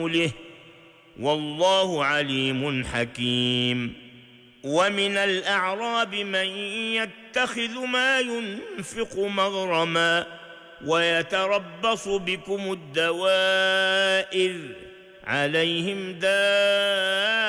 له والله عليم حكيم. ومن الأعراب من يتخذ ما ينفق مغرما ويتربص بكم الدوائر عليهم دائرة